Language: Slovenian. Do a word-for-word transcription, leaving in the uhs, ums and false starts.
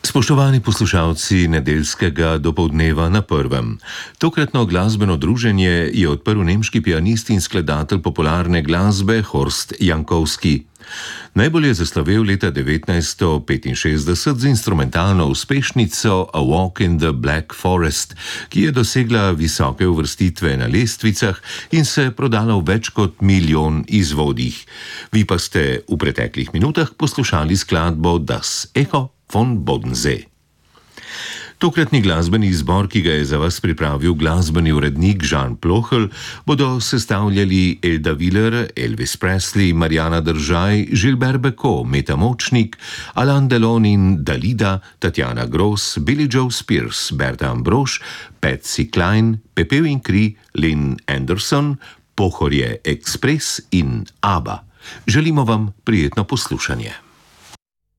Spoštovani poslušalci nedeljskega dopoldneva na prvem. Tokratno glasbeno druženje je odprl nemški pianist in skladatelj popularne glasbe Horst Jankowski. Najbolj je zaslovel leta devetnajststo petinšestdeset z instrumentalno uspešnico A Walk in the Black Forest, ki je dosegla visoke uvrstitve na lestvicah in se prodala v več kot milijon izvodih. Vi pa ste v preteklih minutah poslušali skladbo Das Echo von Bodensee. Tokratni glasbeni izbor, ki ga je za vas pripravil glasbeni urednik Žan Plohelj, bodo sestavljali Elda Viler, Elvis Presley, Mariana Držaj, Gilbert Bécaud, Meta Močnik, Alain Delon in Dalida, Tatjana Gross, Billie Joe Spears, Berta Ambrož, Patsy Cline, Pepel in kri, Lynn Anderson, Pohorje Express in ABBA. Želimo vam prijetno poslušanje.